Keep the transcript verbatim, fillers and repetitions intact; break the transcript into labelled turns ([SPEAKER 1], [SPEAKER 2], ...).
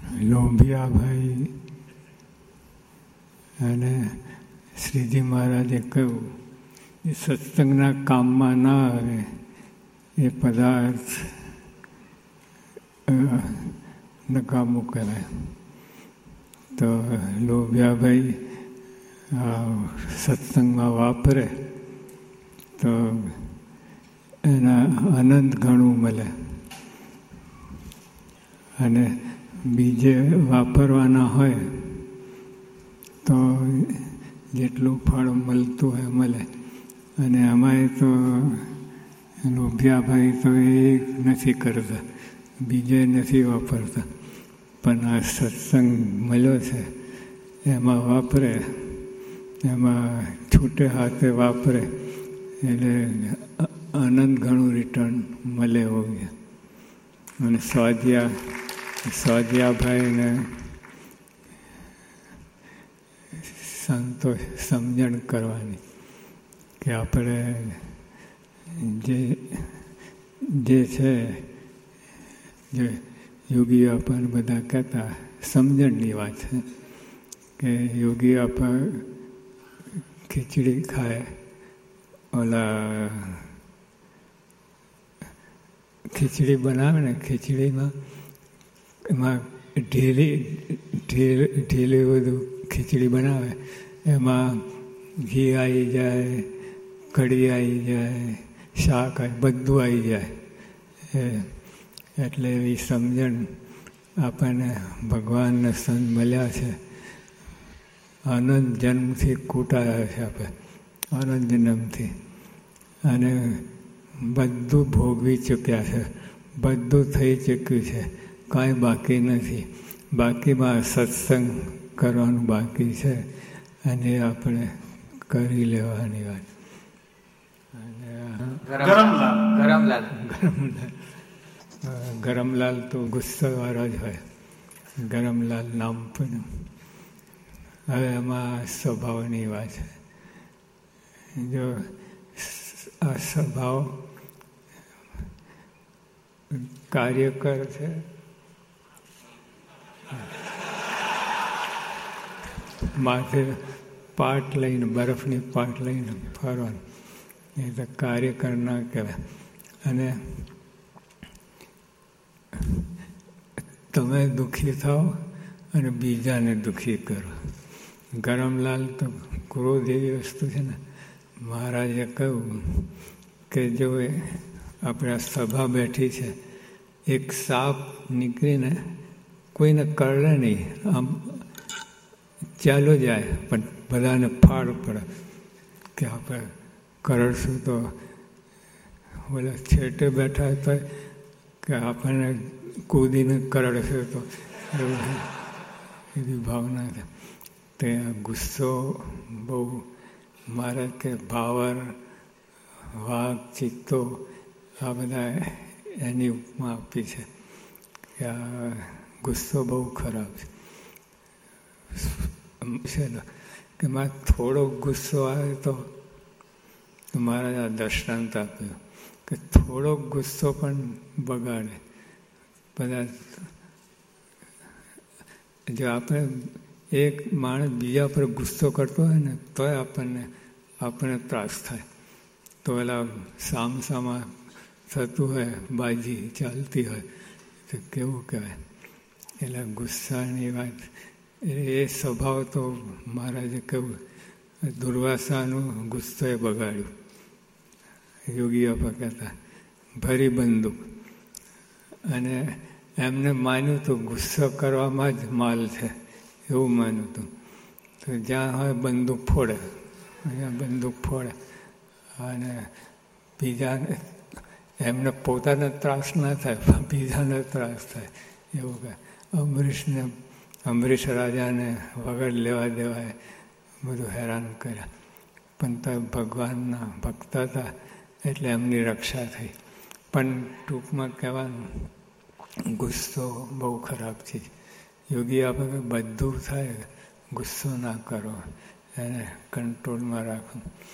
[SPEAKER 1] લોભિયાભાઈ અને શ્રીજી મહારાજે કહ્યું એ સત્સંગના કામમાં ના આવે એ પદાર્થ નકામું કરાય. તો લોભિયાભાઈ સત્સંગમાં વાપરે તો એના અનંત ઘણું મળે, અને બીજે વાપરવાના હોય તો જેટલું ફળ મળતું હોય મળે. અને અમારે તો લોભિયાભાઈ તો એ નથી કરતા, બીજે નથી વાપરતા, પણ આ સત્સંગ મળ્યો છે એમાં વાપરે, એમાં છૂટે હાથે વાપરે એટલે અનંત ઘણું રિટર્ન મળે હોય. અને સ્વાધ્યા સ્વાધ્યાભાઈને સંતોષ સમજણ કરવાની કે આપણે જે જે છે જે યોગી આપણને બધા કહેતા સમજણની વાત છે કે યોગી આપણ ખીચડી ખાય, ઓલા ખીચડી બનાવે ને, ખીચડીમાં એમાં ઢીલી ઢીલી ઢીલી બધું ખીચડી બનાવે, એમાં ઘી આવી જાય, કઢી આવી જાય, શાક આવી, બધું આવી જાય. એટલે એવી સમજણ આપણને ભગવાનને સંત મળ્યા છે. અનંત જન્મથી કૂટાયા છે આપણે, અનંત જન્મથી, અને બધું ભોગવી ચૂક્યા છે, બધું થઈ ચૂક્યું છે, કાંઈ બાકી નથી. બાકીમાં સત્સંગ કરવાનું બાકી છે, અને આપણે કરી લેવાની વાત. અને
[SPEAKER 2] ગરમલાલ
[SPEAKER 1] ગરમલાલ ગરમલાલ ગરમલાલ તો ગુસ્સાવાળા જ હોય, ગરમલાલ નામ પણ. હવે એમાં સ્વભાવની વાત છે. જો આ સ્વભાવ કાર્યકર છે, માથે પાટ લઈને, બરફની પાટ લઈને ફરવાનું, એ તો કાર્યકર ના કહેવાય. અને તમે દુઃખી થાઓ અને બીજાને દુઃખી કરો. ગરમલાલ તો ક્રોધ એવી વસ્તુ છે ને, મહારાજે કહ્યું કે જો એ આપણે આ સભા બેઠી છે, એક સાપ નીકળીને કોઈને કરડે નહીં, આમ ચાલો જાય, પણ બધાને ફાળ પડે કે આપણે કરડશું તો ઓલા છેટે બેઠા તો કે આપણને કૂદીને કરડશે તો એવું એવી ભાવના છે. તે ગુસ્સો બહુ, મારે કે ભાવર, વાઘ, ચિત્તો આ બધા એની ઉપમા આપી છે કે આ ગુસ્સો બહુ ખરાબ છે. કે મારે થોડો ગુસ્સો આવે તો મારે આ દૃષ્ટાંત આપ્યું કે થોડો ગુસ્સો પણ બગાડે. બધા જો આપણે એક માણસ બીજા પર ગુસ્સો કરતો હોય ને તોય આપણને આપણને ત્રાસ થાય. તો એલા સામસામા થતું હોય, બાજી ચાલતી હોય તો કેવું કહેવાય. એટલે ગુસ્સાની વાત, એ સ્વભાવ તો મહારાજે કહ્યું, દુર્વાસાનું ગુસ્સોએ બગાડ્યું. યોગીઓ પર કહેતા ભરી બંદૂક. અને એમને માન્યું તો ગુસ્સો કરવામાં જ માલ છે, એવું માન્યું હતું. તો જ્યાં હોય બંદૂક ફોડે, અહીંયા બંદૂક ફોડે, અને બીજાને, એમને પોતાને ત્રાસ ના થાય, બીજાને ત્રાસ થાય એવું કહે. અમરીશને અમરીશ રાજાને વગર લેવા દેવાય બધું હેરાન કર્યા, પણ તો ભગવાનના ભક્ત હતા એટલે એમની રક્ષા થઈ. પણ ટૂંકમાં કહેવાનું, ગુસ્સો બહુ ખરાબ છે. યોગી આપણે બધું થાય, ગુસ્સો ના કરો, એને કંટ્રોલમાં રાખો.